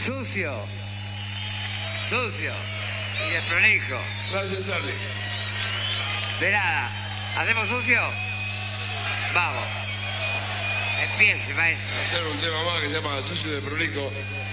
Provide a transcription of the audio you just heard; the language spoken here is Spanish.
Sucio. Sucio. Y desprolijo. Gracias, Charlie. De nada. ¿Hacemos sucio? Vamos. Empiece, maestro. Hacer un tema más que se llama Sucio de Prolijo.